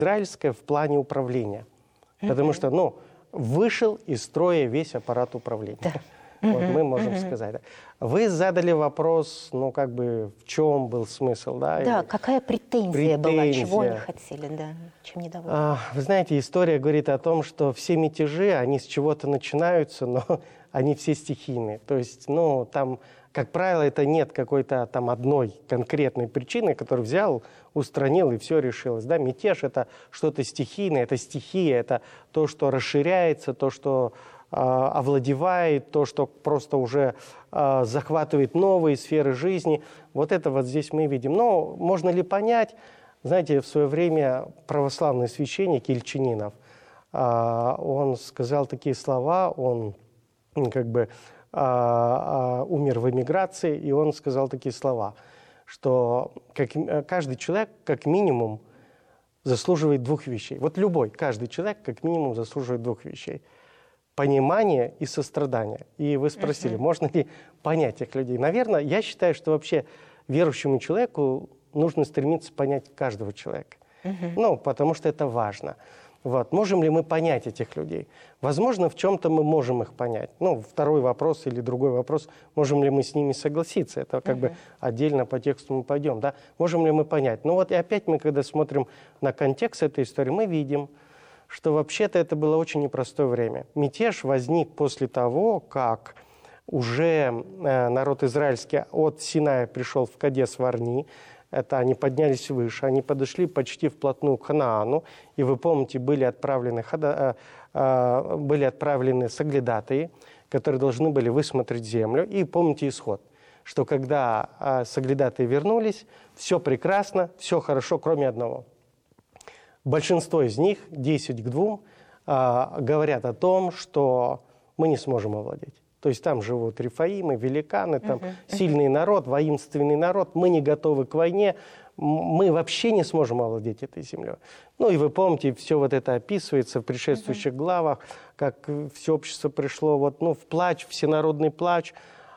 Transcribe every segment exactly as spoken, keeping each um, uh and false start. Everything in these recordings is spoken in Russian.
израильское в плане управления. Потому что, ну, вышел из строя весь аппарат управления. Да. Вот мы можем сказать. Вы задали вопрос, ну, как бы, в чем был смысл, да? Да, Или какая претензия, была, претензия. чего они хотели, да, чем недовольны. А, вы знаете, история говорит о том, что все мятежи, они с чего-то начинаются, но они все стихийные. То есть, ну, там, как правило, это нет какой-то там одной конкретной причины, которую взял, устранил, и все решилось. Да? Мятеж – это что-то стихийное, это стихия, это то, что расширяется, то, что э, овладевает, то, что просто уже э, захватывает новые сферы жизни. Вот это вот здесь мы видим. Но можно ли понять? Знаете, в свое время православный священник Ильчининов, э, он сказал такие слова, он как бы э, э, умер в эмиграции, и он сказал такие слова, что как, каждый человек как минимум заслуживает двух вещей. Вот любой, каждый человек как минимум заслуживает двух вещей. Понимание и сострадание. И вы спросили, uh-huh. можно ли понять этих людей? Наверное, я считаю, что вообще верующему человеку нужно стремиться понять каждого человека. Uh-huh. Ну, потому что это важно. Вот. Можем ли мы понять этих людей? Возможно, в чем-то мы можем их понять. Ну, второй вопрос или другой вопрос, можем ли мы с ними согласиться? Это как uh-huh. бы отдельно по тексту мы пойдем. Да? Можем ли мы понять? Ну вот и опять мы, когда смотрим на контекст этой истории, мы видим, что вообще-то это было очень непростое время. Мятеж возник после того, как уже э, народ израильский от Синая пришел в Кадес-Варни. Это они поднялись выше, они подошли почти вплотную к Ханаану. И вы помните, были отправлены, хада, э, э, были отправлены соглядатые, которые должны были высмотреть землю. И помните исход, что когда э, соглядатые вернулись, все прекрасно, все хорошо, кроме одного. Большинство из них, десять к двум, э, говорят о том, что мы не сможем овладеть. То есть там живут рефаимы, великаны, там uh-huh. сильный народ, воинственный народ. Мы не готовы к войне, мы вообще не сможем овладеть этой землей. Ну и вы помните, все вот это описывается в предшествующих uh-huh. главах, как все общество пришло вот, ну, в плач, всенародный плач.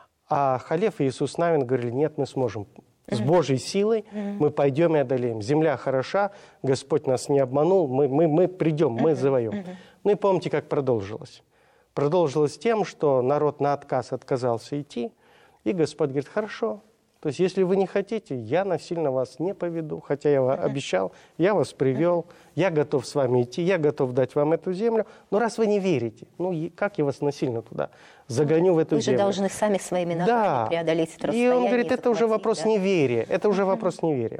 А Халев и Иисус Навин говорили, нет, мы сможем. С Божьей силой uh-huh. мы пойдем и одолеем. Земля хороша, Господь нас не обманул, мы, мы, мы придем, мы uh-huh. завоем. Uh-huh. Ну и помните, как продолжилось. Продолжилось тем, что народ на отказ отказался идти, и Господь говорит, хорошо, то есть если вы не хотите, я насильно вас не поведу, хотя я uh-huh. обещал, я вас привел, uh-huh. я готов с вами идти, я готов дать вам эту землю, но раз вы не верите, ну как я вас насильно туда загоню uh-huh. в эту вы землю? Вы же должны сами своими ногами да. преодолеть это расстояние. И он говорит, это уже вопрос да? неверия, это уже uh-huh. вопрос неверия.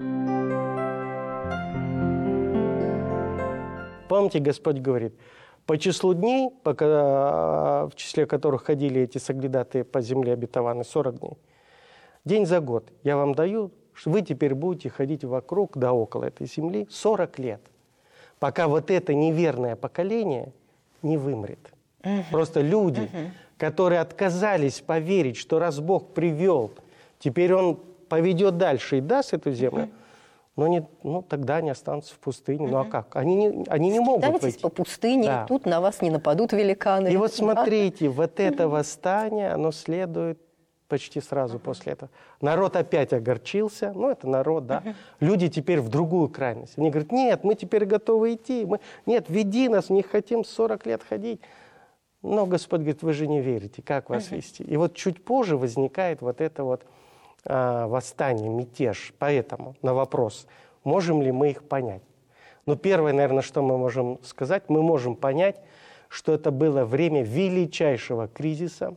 Помните, Господь говорит, по числу дней, пока, в числе которых ходили эти соглядатые по земле обетованной, сорок дней, день за год я вам даю, что вы теперь будете ходить вокруг да около этой земли сорок лет, пока вот это неверное поколение не вымрет. Uh-huh. Просто люди, uh-huh. которые отказались поверить, что раз Бог привел, теперь Он поведет дальше и даст эту землю, uh-huh. Но не, ну, тогда они останутся в пустыне. Uh-huh. Ну а как? Они не, они не могут Скитайтесь выйти. по пустыне, да. и тут на вас не нападут великаны. И вот смотрите, вот это восстание, оно следует почти сразу uh-huh. после этого. Народ опять огорчился. Ну, это народ, да. Uh-huh. Люди теперь в другую крайность. Они говорят, нет, мы теперь готовы идти. Мы... Нет, веди нас, не хотим сорок лет ходить. Но Господь говорит, вы же не верите, как вас uh-huh. вести? И вот чуть позже возникает вот это вот восстание, мятеж. Поэтому на вопрос, можем ли мы их понять? Ну, первое, наверное, что мы можем сказать, мы можем понять, что это было время величайшего кризиса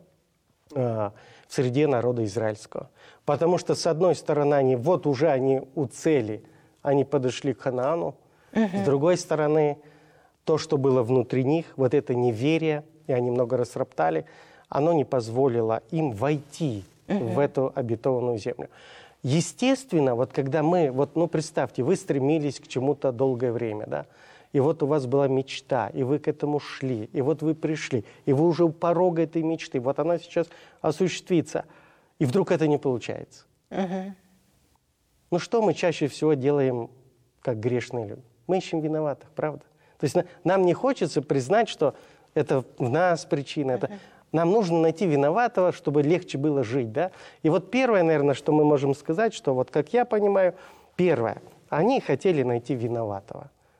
э, в среде народа израильского. Потому что, с одной стороны, они, вот уже они у цели, они подошли к Ханаану. Uh-huh. С другой стороны, то, что было внутри них, вот это неверие, и они много расроптали, оно не позволило им войти Uh-huh. в эту обетованную землю. Естественно, вот когда мы, вот, ну представьте, вы стремились к чему-то долгое время, да, и вот у вас была мечта, и вы к этому шли, и вот вы пришли, и вы уже у порога этой мечты, вот она сейчас осуществится, и вдруг это не получается. Uh-huh. Ну что мы чаще всего делаем, как грешные люди? Мы ищем виноватых, правда? То есть нам не хочется признать, что это в нас причина, это... Uh-huh. Нам нужно найти виноватого, чтобы легче было жить, да? И вот первое, наверное, что мы можем сказать, что вот как я понимаю, первое, они хотели найти виноватого.